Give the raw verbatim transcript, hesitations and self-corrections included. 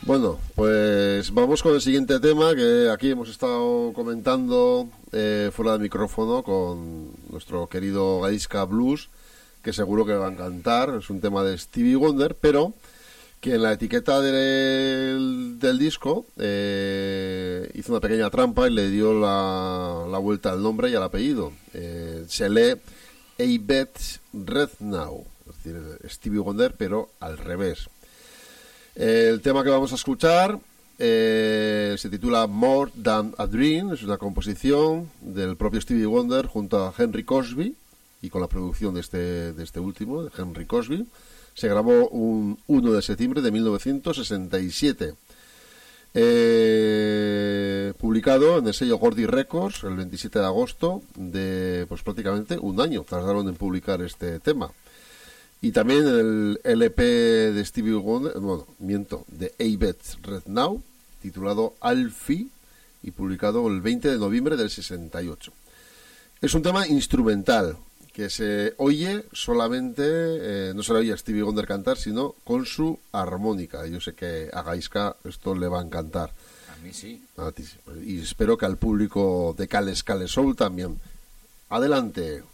Bueno, pues vamos con el siguiente tema que aquí hemos estado comentando eh, fuera del micrófono con nuestro querido Gaisca Blues, que seguro que va a encantar. Es un tema de Stevie Wonder, pero que en la etiqueta del, del disco eh, hizo una pequeña trampa y le dio la, la vuelta al nombre y al apellido. Eh, se lee Ives Redknapp, es decir, Stevie Wonder, pero al revés. El tema que vamos a escuchar eh, se titula More Than a Dream. Es una composición del propio Stevie Wonder junto a Henry Cosby y con la producción de este, de este último, de Henry Cosby. Se grabó un uno de septiembre de mil novecientos sesenta y siete. Eh, publicado en el sello Gordy Records el veintisiete de agosto de pues prácticamente un año tardaron en publicar este tema. Y también el L P de Stevie Wonder, bueno, miento, de Ives Redknapp, titulado Alfie, y publicado el veinte de noviembre del sesenta y ocho. Es un tema instrumental que se oye solamente, eh, no se le oye a Stevie Wonder cantar, sino con su armónica. Yo sé que a Gaisca esto le va a encantar. A mí sí. A ti sí. Y espero que al público de Cales Cales Soul también. Adelante.